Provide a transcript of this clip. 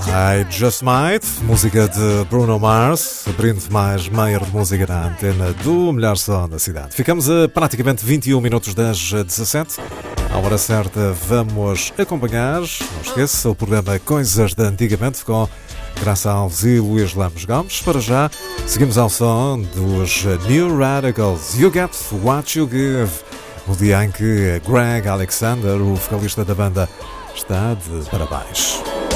I Just Might, música de Bruno Mars, abrindo mais meia de música na antena do melhor som da cidade. Ficamos a praticamente 21 minutos das 17. À hora certa vamos acompanhar, não esqueça, o programa Coisas de Antigamente com Graça Alves e Luís Lamos Gomes. Para já, seguimos ao som dos New Radicals, You Get What You Give, no dia em que Greg Alexander, o vocalista da banda, está de parabéns.